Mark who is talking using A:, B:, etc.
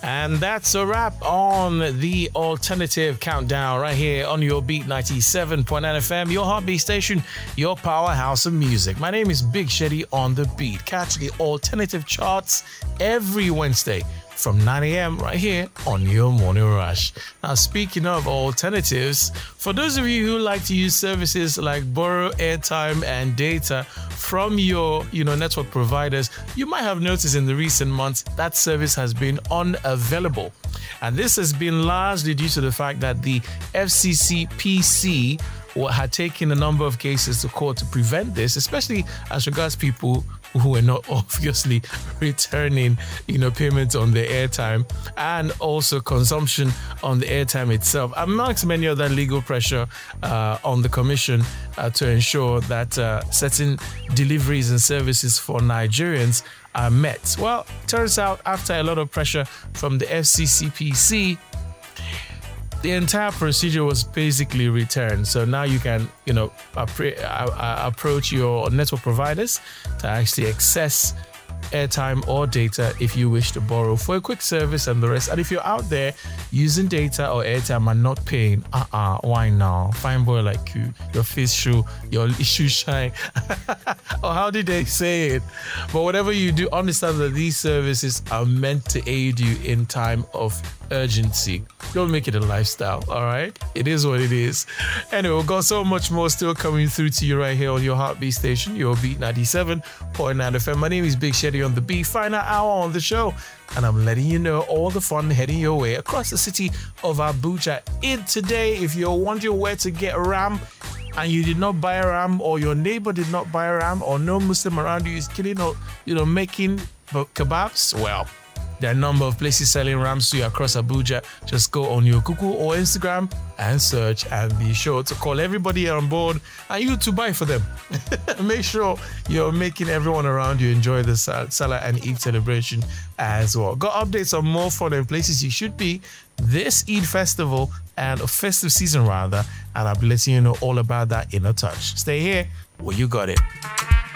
A: And that's a wrap on the Alternative Countdown right here on your Beat 97.9 FM, your heartbeat station, your powerhouse of music. My name is Big Sheddy on the beat. Catch the alternative charts every Wednesday from 9 a.m. right here on your Morning Rush. Now, speaking of alternatives, for those of you who like to use services like borrow airtime and data from your network providers, you might have noticed in the recent months that service has been unavailable. And this has been largely due to the fact that the FCCPC had taken a number of cases to court to prevent this, especially as regards people who were not obviously returning, payments on the airtime and also consumption on the airtime itself, amongst many other legal pressure on the commission to ensure that certain deliveries and services for Nigerians are met. Well, turns out after a lot of pressure from the FCCPC, the entire procedure was basically returned. So now you can, approach your network providers to actually access airtime or data if you wish to borrow for a quick service and the rest. And if you're out there using data or airtime and not paying, why now? Fine boy like you, your face show, your issue shine. Or how did they say it? But whatever you do, understand that these services are meant to aid you in time of urgency. Don't make it a lifestyle, all right? It is what it is. Anyway, we've got so much more still coming through to you right here on your heartbeat station, your Beat 97.9 FM. My name is Big Sheddy on the beat. Final hour on the show, and I'm letting you know all the fun heading your way across the city of Abuja. In today, if you're wondering where to get a ram and you did not buy a ram, or your neighbor did not buy a ram, or no Muslim around you is killing or making kebabs, well, there are a number of places selling rams to you across Abuja. Just go on your Google or Instagram and search, and be sure to call everybody on board and you to buy for them. Make sure you're making everyone around you enjoy the Salah and Eid celebration as well. Got updates on more fun and places you should be this Eid festival and a festive season rather, and I'll be letting you know all about that in a touch. Stay here where you got it.